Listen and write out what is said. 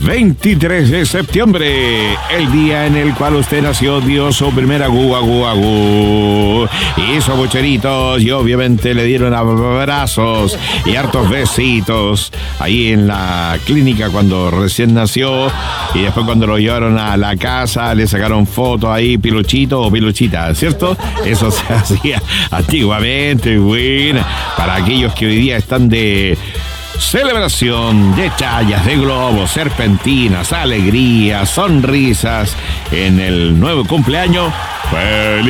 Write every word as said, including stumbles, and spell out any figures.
veintitrés de septiembre, el día en el cual usted nació, dio su primera agú, agú, agú. Hizo bucheritos y obviamente le dieron abrazos y hartos besitos ahí en la clínica cuando recién nació. Y después cuando lo llevaron a la casa le sacaron fotos ahí, piluchito o piluchita, ¿cierto? Eso se hacía antiguamente, bueno, para aquellos que hoy día están de celebración, de chayas, de globos, serpentinas, alegrías, sonrisas en el nuevo cumpleaños. ¡Feliz